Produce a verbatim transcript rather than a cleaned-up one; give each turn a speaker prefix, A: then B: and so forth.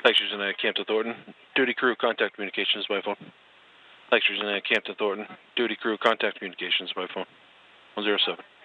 A: Lectures in Campton Thornton. Duty crew, contact communications by phone. Lectures in Campton Thornton. Duty crew, contact communications by phone. one zero seven.